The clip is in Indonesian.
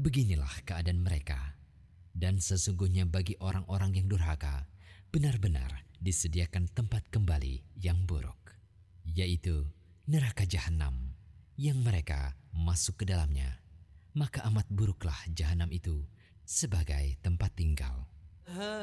Beginilah keadaan mereka. Dan sesungguhnya bagi orang-orang yang durhaka, benar-benar disediakan tempat kembali yang buruk, yaitu neraka jahanam yang mereka masuk ke dalamnya. Maka amat buruklah jahanam itu sebagai tempat tinggal.